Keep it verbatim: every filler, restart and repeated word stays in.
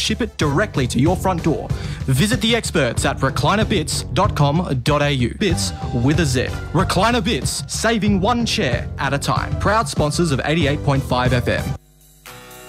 ship it directly to your front door. Visit the experts at recliner bits dot com dot a u. Bits with a Z. Recliner Bits, saving one chair at a time. Proud sponsors of eighty-eight point five F M.